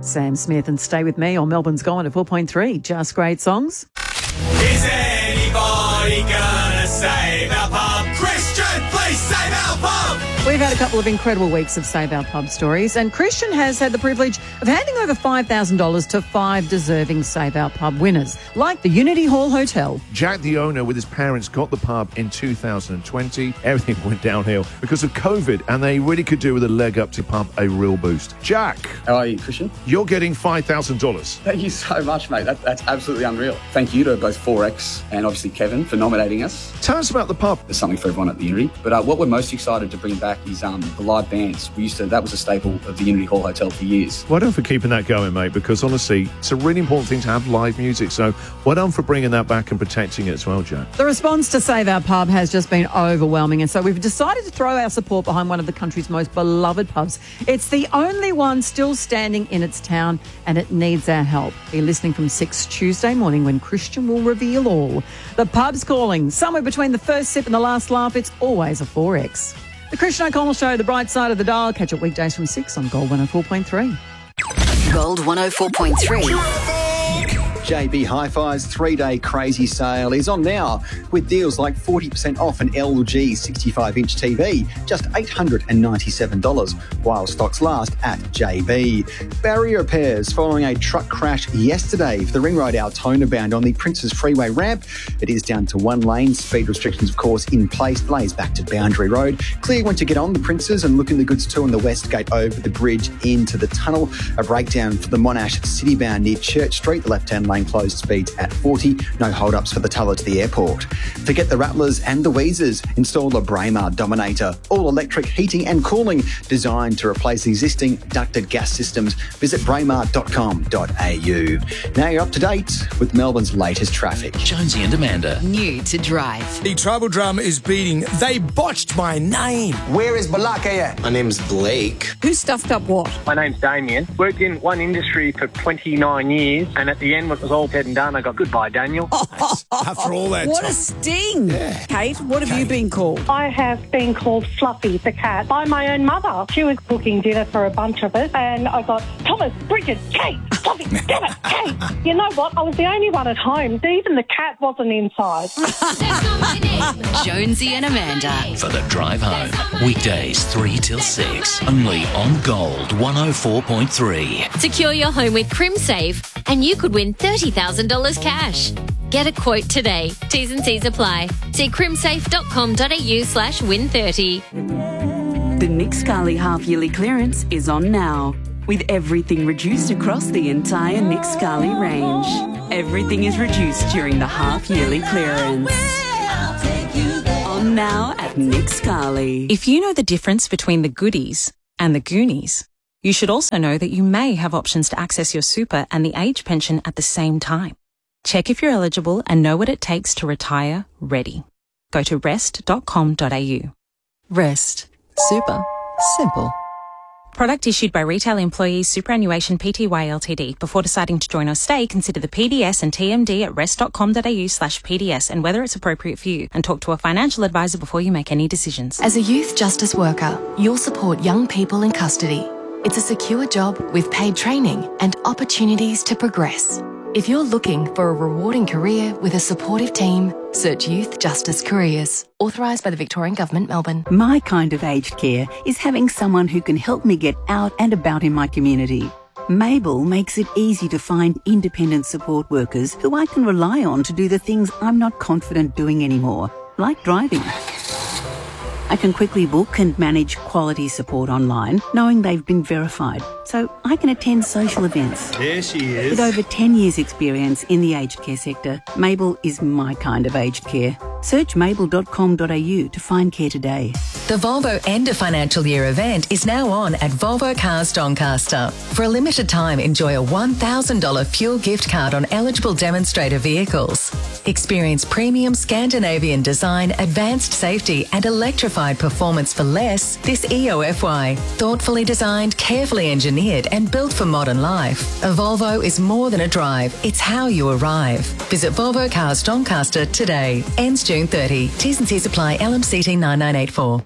Sam Smith, and stay with me on Melbourne's Go 104.3. Just great songs. Is anybody gonna save our pub? Christian, please save our pub! We've had a couple of incredible weeks of Save Our Pub stories, and Christian has had the privilege of handing over $5,000 to 5 deserving Save Our Pub winners, like the Unity Hall Hotel. Jack, the owner, with his parents, got the pub in 2020. Everything went downhill because of COVID, and they really could do with a leg up to pub a real boost. Jack. How are you, Christian? You're getting $5,000. Thank you so much, mate. That's absolutely unreal. Thank you to both 4X and obviously Kevin for nominating us. Tell us about the pub. There's something for everyone at the Unity. But what we're most excited to bring back is the live bands. That was a staple of the Unity Hall Hotel for years. Well done for keeping that going, mate, because honestly, it's a really important thing to have live music. So well done for bringing that back and protecting it as well, Jack. The response to Save Our Pub has just been overwhelming, and so we've decided to throw our support behind one of the country's most beloved pubs. It's the only one still standing in its town, and it needs our help. Be listening from 6 Tuesday morning when Christian will reveal all. The pub's calling. Somewhere between the first sip and the last laugh, it's always a 4X. The Christian O'Connell Show, the bright side of the dial. Catch it weekdays from 6 on Gold 104.3. Gold 104.3. JB Hi-Fi's 3-day crazy sale is on now with deals like 40% off an LG 65-inch TV, just $897 while stocks last at JB. Barrier repairs following a truck crash yesterday for the Ring Road Altona bound on the Princes Freeway ramp. It is down to 1 lane. Speed restrictions, of course, in place. Delays back to Boundary Road. Clear once you get on the Princes and look in the goods too on the west gate over the bridge into the tunnel. A breakdown for the Monash City bound near Church Street. The left-hand lane closed, speeds at 40. No hold-ups for the Tulla to the airport. Forget the Rattlers and the Weezers. Install the Braemar Dominator. All-electric heating and cooling designed to replace existing ducted gas systems. Visit braemar.com.au. Now you're up to date with Melbourne's latest traffic. Jonesy and Amanda. New to drive. The tribal drum is beating. They botched my name. Where is Balaka? My name's Blake. Who stuffed up what? My name's Damien. Worked in one industry for 29 years, and at the end, when it was all said and done, I got goodbye, Daniel. After all that What time. a sting! Yeah. Kate, what have you been called? I have been called Fluffy the cat by my own mother. She was cooking dinner for a bunch of us, and I got Thomas, Bridget, Kate, Fluffy, damn it, Kate. You know what? I was the only one at home. Even the cat wasn't inside. Jonesy and Amanda. For the drive home. Weekdays 3 till 6. Only on Gold 104.3. Secure your home with CrimSafe and you could win $30,000 cash. Get a quote today. T's and C's apply. See crimsafe.com.au/win30. The Nick Scali half-yearly clearance is on now, with everything reduced across the entire Nick Scali range. Everything is reduced during the half-yearly clearance. On now at Nick Scali. If you know the difference between the goodies and the Goonies, you should also know that you may have options to access your super and the age pension at the same time. Check if you're eligible and know what it takes to retire ready. Go to rest.com.au. Rest. Super. Simple. Product issued by Retail Employees Superannuation Pty Ltd. Before deciding to join or stay, consider the PDS and TMD at rest.com.au/PDS and whether it's appropriate for you, and talk to a financial advisor before you make any decisions. As a youth justice worker, you'll support young people in custody. It's a secure job with paid training and opportunities to progress. If you're looking for a rewarding career with a supportive team, search Youth Justice Careers. Authorised by the Victorian Government, Melbourne. My kind of aged care is having someone who can help me get out and about in my community. Mabel makes it easy to find independent support workers who I can rely on to do the things I'm not confident doing anymore, like driving. I can quickly book and manage quality support online, knowing they've been verified, so I can attend social events. There she is. With over 10 years' experience in the aged care sector, Mabel is my kind of aged care. Search mabel.com.au to find care today. The Volvo End of Financial Year event is now on at Volvo Cars Doncaster. For a limited time, enjoy a $1,000 fuel gift card on eligible demonstrator vehicles. Experience premium Scandinavian design, advanced safety and electrified performance for less this EOFY. Thoughtfully designed, carefully engineered and built for modern life. A Volvo is more than a drive, it's how you arrive. Visit Volvo Cars Doncaster today. Ends June 30. T's and C's apply. LMCT 9984.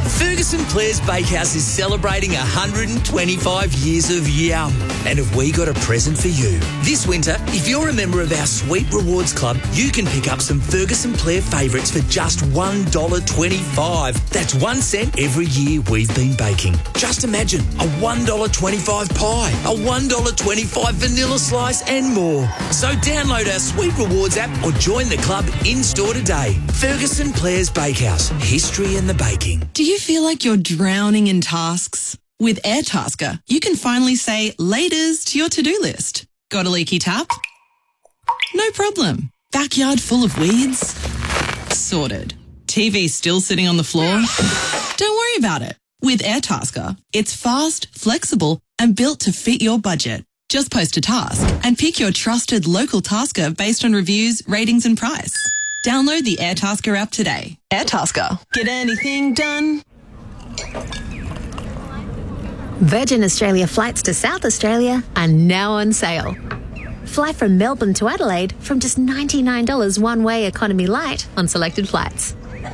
Ferguson Blair's Bakehouse is celebrating 125 years of yum. And have we got a present for you? This winter, if you're a member of our Sweet Rewards Club, you can pick up some Ferguson Blair favourites for just $1.25. That's 1 cent every year we've been baking. Just imagine a $1.25 pie, a $1.25 vanilla slice and more. So download our Sweet Rewards app or join the club in-store today. Ferguson Blair's Bakehouse. History in the baking. Do you feel like you're drowning in tasks? With Airtasker, you can finally say laters to your to-do list. Got a leaky tap? No problem. Backyard full of weeds? Sorted. TV still sitting on the floor? Don't worry about it. With Airtasker, it's fast, flexible, and built to fit your budget. Just post a task and pick your trusted local tasker based on reviews, ratings, and price. Download the Airtasker app today. Airtasker. Get anything done? Virgin Australia flights to South Australia are now on sale. Fly from Melbourne to Adelaide from just $99 one-way economy light on selected flights.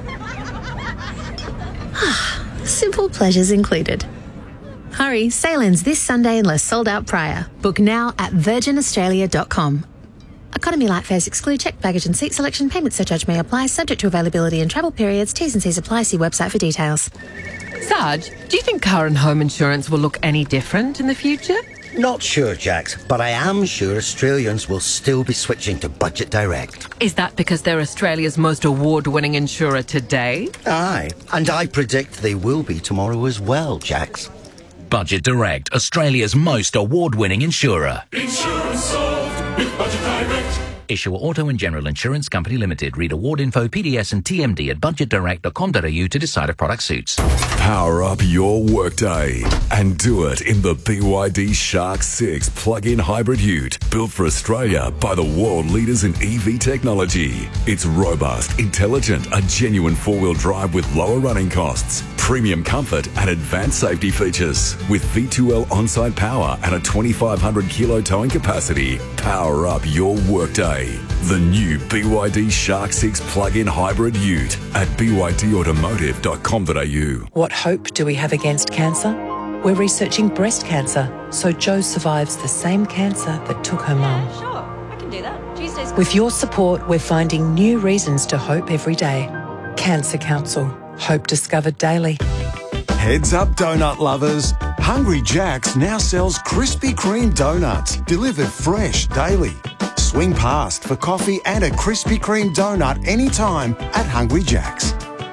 Simple pleasures included. Hurry, sail ends this Sunday unless sold out prior. Book now at virginaustralia.com. Economy light fares exclude checked baggage and seat selection. Payment surcharge may apply, subject to availability and travel periods. T's and C's apply. See website for details. Sarge, do you think car and home insurance will look any different in the future? Not sure, Jax, but I am sure Australians will still be switching to Budget Direct. Is that because they're Australia's most award-winning insurer today? Aye, and I predict they will be tomorrow as well, Jax. Budget Direct, Australia's most award-winning insurer. Insurance solved with Budget Direct. Issuer Auto and General Insurance Company Limited. Read award info, PDS and TMD at budgetdirect.com.au to decide if product suits. Power up your workday and do it in the BYD Shark 6 plug-in hybrid ute, built for Australia by the world leaders in EV technology. It's robust, intelligent, a genuine four-wheel drive with lower running costs, premium comfort and advanced safety features. With V2L on-site power and a 2,500 kilo towing capacity, power up your workday. The new BYD Shark 6 plug-in hybrid ute at bydautomotive.com.au. What hope do we have against cancer? We're researching breast cancer, so Jo survives the same cancer that took her mum. Sure, I can do that. Tuesdays. With your support, we're finding new reasons to hope every day. Cancer Council. Hope discovered daily. Heads up, donut lovers. Hungry Jack's now sells Krispy Kreme donuts, delivered fresh daily. Swing past for coffee and a Krispy Kreme donut anytime at Hungry Jack's.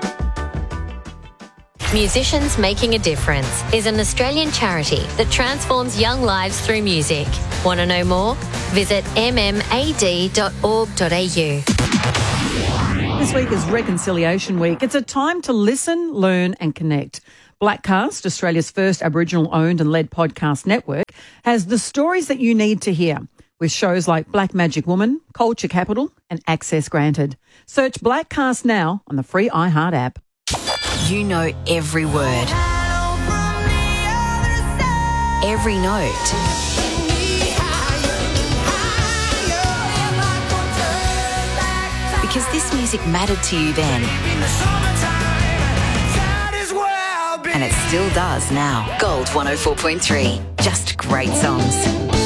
Musicians Making a Difference is an Australian charity that transforms young lives through music. Want to know more? Visit mmad.org.au. This week is Reconciliation Week. It's a time to listen, learn and connect. Blackcast, Australia's first Aboriginal-owned and led podcast network, has the stories that you need to hear, with shows like Black Magic Woman, Culture Capital and Access Granted. Search Blackcast now on the free iHeart app. You know every word, every note. Because this music mattered to you then. And it still does now. Gold 104.3. Just great songs.